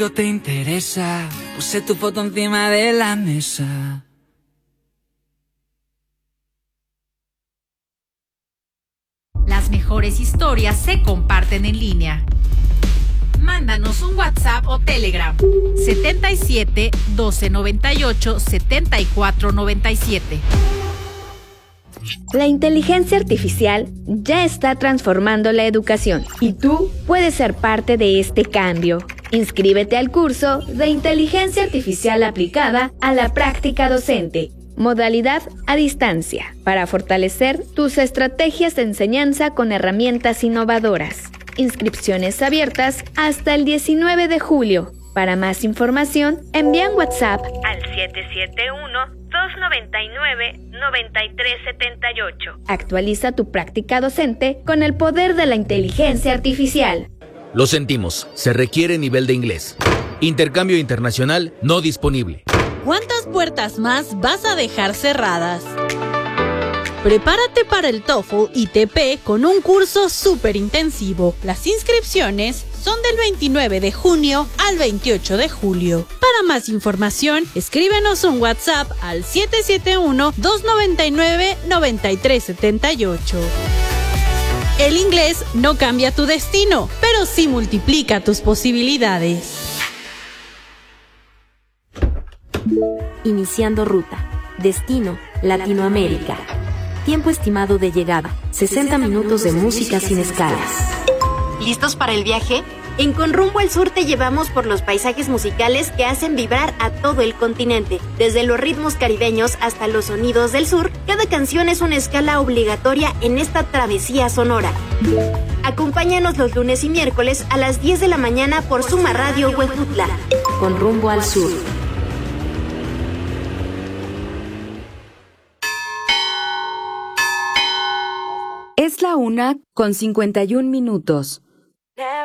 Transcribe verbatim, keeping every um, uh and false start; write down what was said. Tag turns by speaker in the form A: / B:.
A: te interesa, puse tu foto encima de la mesa.
B: Las mejores historias se comparten en línea. Mándanos un WhatsApp o Telegram setenta y siete, doce noventa y ocho, setenta y cuatro noventa y siete.
C: La inteligencia artificial ya está transformando la educación y tú puedes ser parte de este cambio. Inscríbete al curso de Inteligencia Artificial aplicada a la práctica docente, modalidad a distancia, para fortalecer tus estrategias de enseñanza con herramientas innovadoras. Inscripciones abiertas hasta el diecinueve de julio. Para más información, envía un WhatsApp al siete siete uno, dos nueve nueve, nueve tres siete ocho. Actualiza tu práctica docente con el poder de la inteligencia artificial.
D: Lo sentimos, se requiere nivel de inglés. Intercambio internacional no disponible.
E: ¿Cuántas puertas más vas a dejar cerradas? Prepárate para el TOEFL I T P con un curso súper intensivo. Las inscripciones son del veintinueve de junio al veintiocho de julio. Para más información, escríbenos un WhatsApp al siete siete uno, dos nueve nueve, nueve tres siete ocho. El inglés no cambia tu destino, pero sí multiplica tus posibilidades.
F: Iniciando ruta. Destino, Latinoamérica. Tiempo estimado de llegada, sesenta minutos de música sin escalas.
G: ¿Listos para el viaje? En Con Rumbo al Sur te llevamos por los paisajes musicales que hacen vibrar a todo el continente. Desde los ritmos caribeños hasta los sonidos del sur, cada canción es una escala obligatoria en esta travesía sonora. Acompáñanos los lunes y miércoles a las diez de la mañana por Suma Radio Huejutla.
F: Con Rumbo al Sur.
H: Es la una con cincuenta y un minutos.